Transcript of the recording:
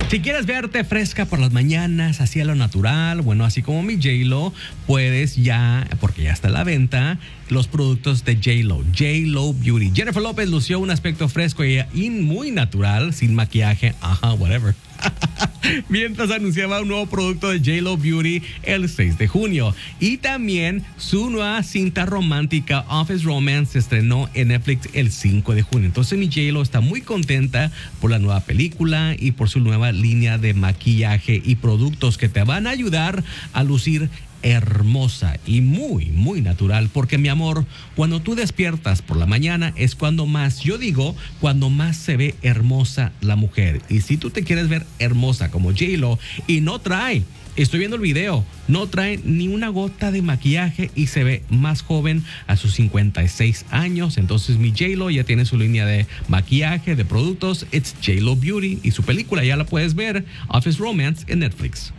Si quieres verte fresca por las mañanas, así a lo natural, bueno, así como mi J-Lo, puedes ya, porque ya está a la venta, los productos de J-Lo, J-Lo Beauty. Jennifer López lució un aspecto fresco y muy natural, sin maquillaje, whatever. Mientras anunciaba un nuevo producto de J-Lo Beauty el 6 de junio. Y también su nueva cinta romántica Office Romance se estrenó en Netflix el 5 de junio. Entonces mi J-Lo está muy contenta por la nueva película y por su nueva línea de maquillaje y productos que te van a ayudar a lucir hermosa y muy natural, porque mi amor, cuando tú despiertas por la mañana es cuando más, yo digo, cuando más se ve hermosa la mujer. Y si tú te quieres ver hermosa como J-Lo y no trae, estoy viendo el video, no trae ni una gota de maquillaje y se ve más joven a sus 56 años. Entonces mi J-Lo ya tiene su línea de maquillaje, de productos. It's J-Lo Beauty y su película ya la puedes ver, Office Romance, en Netflix.